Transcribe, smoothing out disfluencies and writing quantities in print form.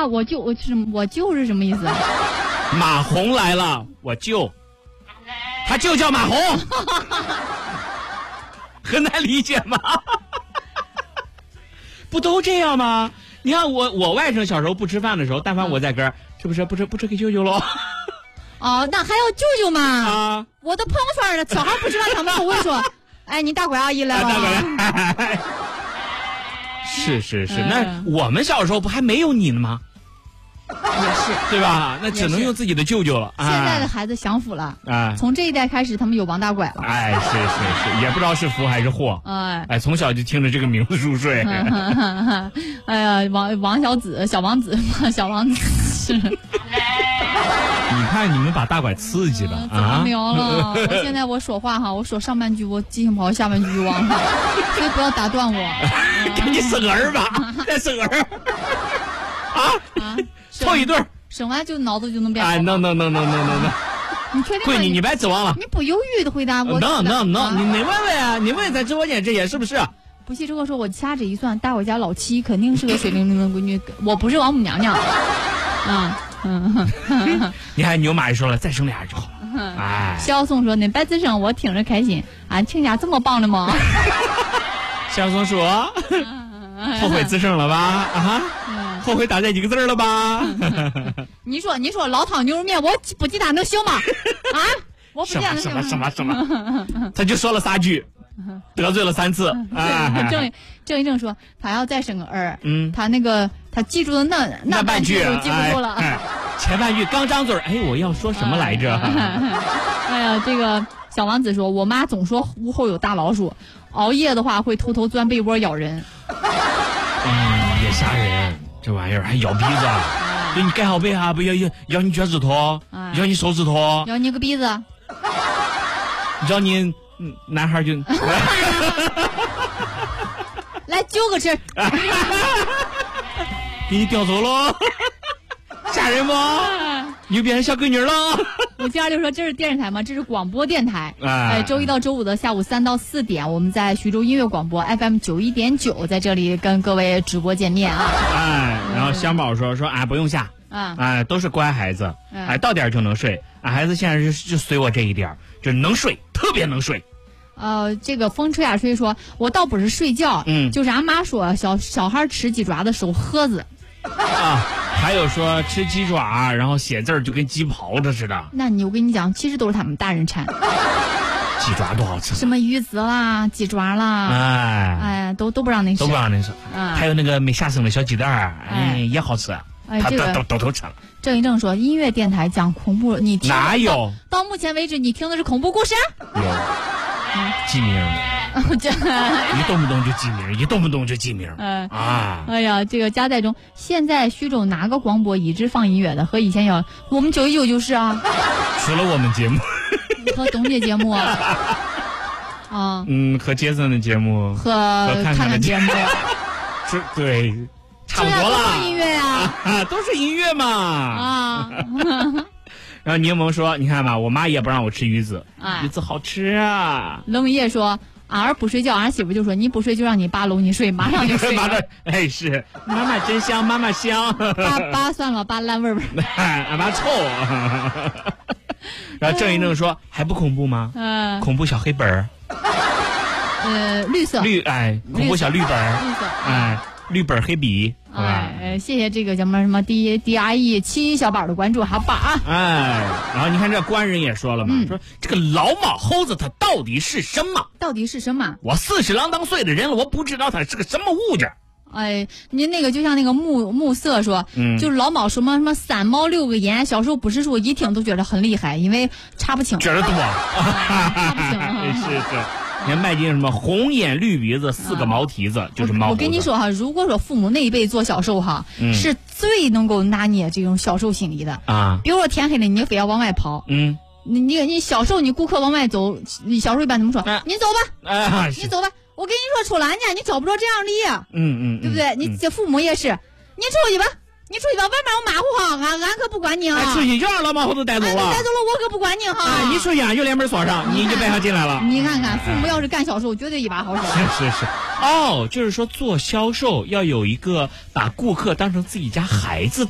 啊，我就是什么意思？ 马红来了，我舅，他就叫马红，很难理解吗？不都这样吗？你看我外甥小时候不吃饭的时候，但凡我在跟儿，吃不吃给舅舅喽。 哦，那还要舅舅嘛？ 啊， 我的朋友圈的小孩不吃饭，他们不会说，哎，你大鬼阿姨来了。 大鬼。是，那我们小时候不还没有你呢吗？ 也是， 对吧？那只能用自己的舅舅了。 现在的孩子享福了啊！ 从这一代开始，他们有王大拐了。 哎，是，也不知道是福还是祸。哎，从小就听着这个名字入睡。 哎呀，王小子，小王子是。 你看你们把大拐刺激了啊！聊了，现在我说话哈，我说上半句我记性不好，下半句就忘了，所以不要打断我。 赶紧生儿吧，再生儿。啊！凑一对儿， 生完就脑子就能变好。 哎，能。 你确定？ 闺女，你别指望了。 你不犹豫的回答我。 能，你问啊，你问在直播间这些是不是？ 不信之后说，我掐指一算，大我家老七肯定是个水灵灵的闺女，我不是王母娘娘。 你看牛马也说了，再生俩就好。哎， 肖松说：“那白子生我听着开心啊，亲家这么棒的吗？” 肖松说：“后悔滋生了吧？啊，后悔打这几个字了吧？” 你说老汤牛肉面，我不记他能行吗？啊，我不记他能行吗？ 什么？他就说了3句，得罪了3次。 郑一正说他要再生个儿，他记住的那半句都记不住了。 前半句刚张嘴，哎，我要说什么来着？ 哎呀，这个小王子说，我妈总说屋后有大老鼠，熬夜的话会偷偷钻被窝咬人。 也吓人，这玩意儿还咬鼻子，给你盖好被哈，不咬你脚趾头，咬你手指头， 咬你个鼻子， 咬你男孩就来揪个吃， 给你叼走了。吓人不？你就变成小闺女了。 5726说这是电视台吗？这是广播电台。周一到周五的下午3到4点，我们在徐州音乐广播 FM 91.9，在这里跟各位直播见面啊。 然后香宝说不用下，都是乖孩子，到点就能睡。孩子现在就随我这一点，就能睡，特别能睡。 这个风吹啊吹说，我倒不是睡觉，就是俺妈说小孩吃鸡爪的手盒子。 还有说吃鸡爪，然后写字就跟鸡刨子似的。 那我跟你讲，其实都是他们大人馋。 鸡爪多好吃， 什么鱼子啦、鸡爪啦，都不让那吃， 都不让那吃。还有那个没下生的小鸡蛋，也好吃。他都吃了。 郑一正说，音乐电台讲恐怖，你听哪有？ 到目前为止，你听的是恐怖故事？ 有，记名。一动不动就记名， 哎呀，这个加在中，现在徐州哪个广播一直放音乐的？和以前有我们919就是啊， 除了我们节目和东姐节目和杰森的节目和看看节目， 对，差不多了。 音乐啊， 都是音乐嘛然后柠檬说，你看吧，我妈也不让我吃鱼子，鱼子好吃啊。 冷叶说，俺儿不睡觉，俺媳妇就说，你不睡就让你爸搂你睡，马上就睡了。 是妈妈真香，妈妈香。 爸算了，爸烂味儿。 俺爸臭。然后郑一正说，还不恐怖吗？恐怖小黑本儿。 绿色。 恐怖小绿本儿。 绿色。 绿本黑笔。 谢谢这个什么 DRE7小宝的关注，好吧然后你看这官人也说了嘛，说这个老马猴子它到底是什么？我40郎当岁的人了，我不知道它是个什么物件。 您那个就像那个暮色说，就是老毛什么3毛6个眼，小时候不是说一听都觉得很厉害，因为查不清， 觉得多， 查不清是。你看麦金什么红眼绿鼻子4个毛蹄子，就是猫猴子。 我跟你说哈，如果说父母那一辈做小受哈，是最能够拿捏这种小受心理的啊。比如说天黑了，你非要往外跑，你小时候你顾客往外走，你小时候一般怎么说？您走吧，你走吧。我跟你说，出来呢，你找不着这样的，对不对？你这父母也是，你出去吧。外面有马虎哈，俺可不管你啊！ 出去就让老马猴子带走了， 我可不管你哈！ 你出去俺就连门锁上，你就别想进来了。 你看看，父母要是干销售，绝对一把好手。 是。就是说做销售要有一个把顾客当成自己家孩子